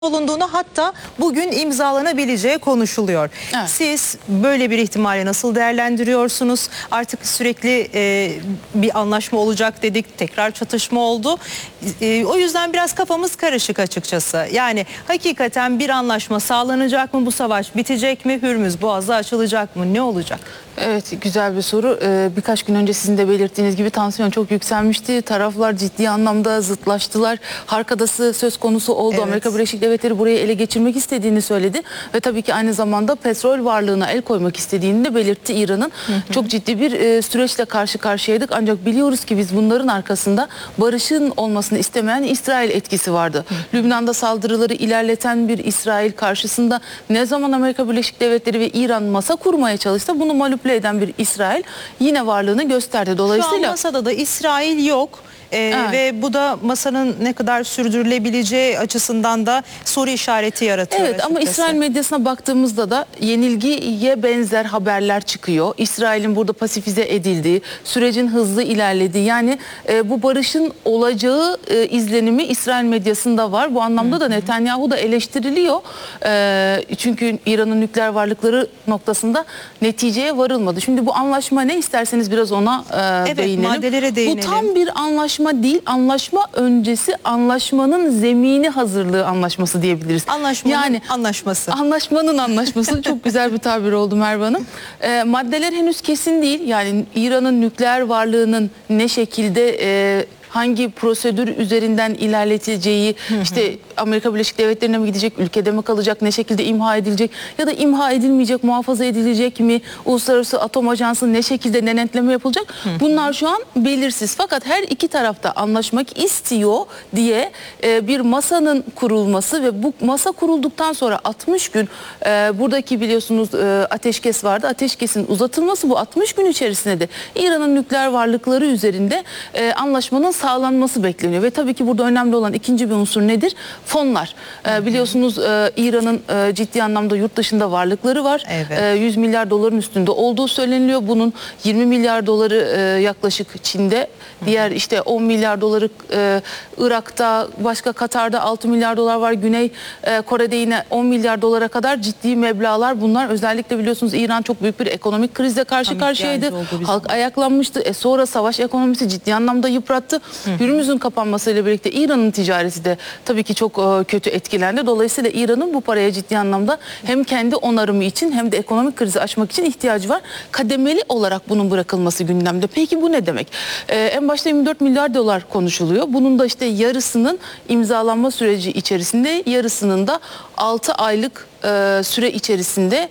olunduğunu, hatta bugün imzalanabileceği konuşuluyor. Evet. Siz böyle bir ihtimali nasıl değerlendiriyorsunuz? Artık sürekli bir anlaşma olacak dedik, tekrar çatışma oldu. O yüzden biraz kafamız karışık açıkçası. Yani hakikaten bir anlaşma sağlanacak mı? Bu savaş bitecek mi? Hürmüz Boğazı açılacak mı? Ne olacak? Evet, güzel bir soru. Birkaç gün önce sizin de belirttiğiniz gibi tansiyon çok yükselmişti. Taraflar ciddi anlamda zıtlaştılar. Harkadası söz konusu oldu. Evet. Amerika Birleşik Devletleri burayı ele geçirmek istediğini söyledi. Ve tabii ki aynı zamanda petrol varlığına el koymak istediğini de belirtti İran'ın. Çok ciddi bir süreçle karşı karşıyaydık. Ancak biliyoruz ki biz bunların arkasında barışın olmasını istemeyen İsrail etkisi vardı. Lübnan'da saldırıları ilerleten bir İsrail karşısında ne zaman Amerika Birleşik Devletleri ve İran masa kurmaya çalışsa bunu manipüle eden bir İsrail yine varlığını gösterdi. Dolayısıyla şu an masada da İsrail yok. Evet. Ve bu da masanın ne kadar sürdürülebileceği açısından da soru işareti yaratıyor. Evet, ama açıkçası. İsrail medyasına baktığımızda da yenilgiye benzer haberler çıkıyor. İsrail'in burada pasifize edildiği, sürecin hızlı ilerlediği, yani bu barışın olacağı izlenimi İsrail medyasında var. Bu anlamda da Netanyahu da eleştiriliyor. Çünkü İran'ın nükleer varlıkları noktasında neticeye varılmadı. Şimdi bu anlaşma ne, isterseniz biraz ona değinelim. Maddelere değinelim. Bu tam bir anlaşma değil, anlaşma öncesi anlaşmanın zemini hazırlığı anlaşması diyebiliriz. Anlaşmanın anlaşması. Anlaşmanın anlaşması çok güzel bir tabir oldu Merve Hanım. Maddeler henüz kesin değil. Yani İran'ın nükleer varlığının ne şekilde hangi prosedür üzerinden ilerleteceği, işte Amerika Birleşik Devletleri'ne mi gidecek, ülkede mi kalacak, ne şekilde imha edilecek ya da imha edilmeyecek, muhafaza edilecek mi, Uluslararası Atom Ajansı ne şekilde denetleme yapılacak, bunlar şu an belirsiz. Fakat her iki tarafta anlaşmak istiyor diye bir masanın kurulması ve bu masa kurulduktan sonra 60 gün buradaki biliyorsunuz ateşkes vardı. Ateşkesin uzatılması, bu 60 gün içerisinde de İran'ın nükleer varlıkları üzerinde anlaşmanın sağlanması bekleniyor. Ve tabii ki burada önemli olan ikinci bir unsur nedir? Fonlar. Biliyorsunuz İran'ın ciddi anlamda yurt dışında varlıkları var. Evet. 100 milyar doların üstünde olduğu söyleniliyor. Bunun 20 milyar doları yaklaşık Çin'de. Diğer işte 10 milyar doları Irak'ta, başka Katar'da 6 milyar dolar var. Güney Kore'de yine 10 milyar dolara kadar ciddi meblağlar bunlar. Özellikle biliyorsunuz İran çok büyük bir ekonomik krizle karşı karşıyaydı. Halk ayaklanmıştı. Sonra savaş ekonomisi ciddi anlamda yıprattı. Hürmüz'ün kapanmasıyla birlikte İran'ın ticareti de tabii ki çok kötü etkilendi. Dolayısıyla İran'ın bu paraya ciddi anlamda hem kendi onarımı için hem de ekonomik krizi aşmak için ihtiyacı var. Kademeli olarak bunun bırakılması gündemde. Peki bu ne demek? En başta 24 milyar dolar konuşuluyor. Bunun da işte yarısının imzalanma süreci içerisinde, yarısının da 6 aylık süre içerisinde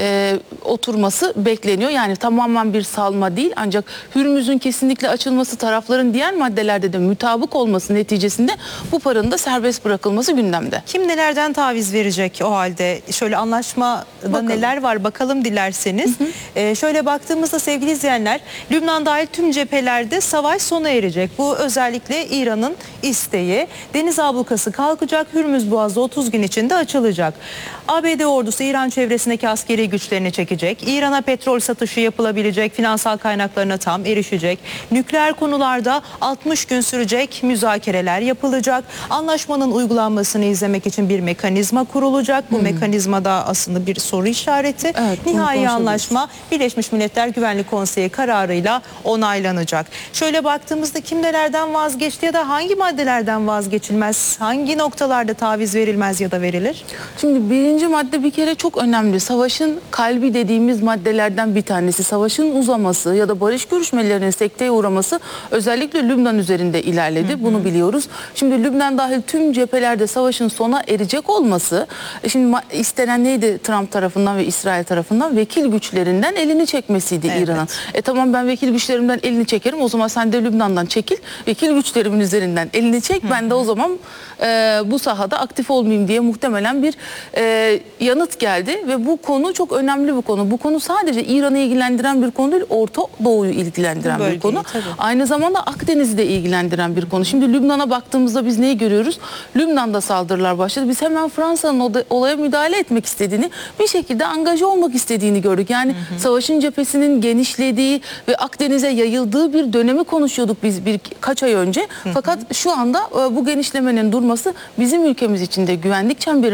oturması bekleniyor. Yani tamamen bir salma değil, ancak Hürmüz'ün kesinlikle açılması, tarafların diğer maddelerde de mutabık olması neticesinde bu paranın da serbest bırakılması gündemde. Kim nelerden taviz verecek o halde? Şöyle anlaşmada Bakalım. neler var bakalım dilerseniz. Şöyle baktığımızda sevgili izleyenler, Lübnan dahil tüm cephelerde savaş sona erecek. Bu özellikle İran'ın isteği. Deniz ablukası kalkacak, Hürmüz Boğazı 30 gün içinde açılacak. ABD ordusu İran çevresindeki askeri güçlerini çekecek. İran'a petrol satışı yapılabilecek, finansal kaynaklarına tam erişecek. Nükleer konularda 60 gün sürecek müzakereler yapılacak. Anlaşmanın uygulanmasını izlemek için bir mekanizma kurulacak. Bu mekanizmada aslında bir soru işareti. Evet, Nihai anlaşma Birleşmiş Milletler Güvenlik Konseyi kararıyla onaylanacak. Şöyle baktığımızda kim nelerden vazgeçti ya da hangi maddelerden vazgeçilmez, hangi noktalarda taviz verilmez ya da verilir? Şimdi birinci madde bir kere çok önemli. Savaşın kalbi dediğimiz maddelerden bir tanesi. Savaşın uzaması ya da barış görüşmelerinin sekteye uğraması özellikle Lübnan üzerinde ilerledi. Bunu biliyoruz. Şimdi Lübnan dahil tüm cephelerde savaşın sona erecek olması, şimdi istenen neydi Trump tarafından ve İsrail tarafından? Vekil güçlerinden elini çekmesiydi İran'ın. Tamam, ben vekil güçlerimden elini çekerim. O zaman sen de Lübnan'dan çekil. Vekil güçlerimin üzerinden elini çek. Ben de o zaman bu sahada aktif olmayayım diye muhtemelen bir yanıt geldi ve bu konu çok çok önemli bir konu. Bu konu sadece İran'ı ilgilendiren bir konu değil, Orta Doğu'yu ilgilendiren bir konu. Tabii. Aynı zamanda Akdeniz'i de ilgilendiren bir konu. Şimdi Lübnan'a baktığımızda biz neyi görüyoruz? Lübnan'da saldırılar başladı. Biz hemen Fransa'nın olaya müdahale etmek istediğini, bir şekilde angaja olmak istediğini gördük. Yani savaşın cephesinin genişlediği ve Akdeniz'e yayıldığı bir dönemi konuşuyorduk biz birkaç ay önce. Fakat şu anda bu genişlemenin durması bizim ülkemiz için de güvenlik çemberi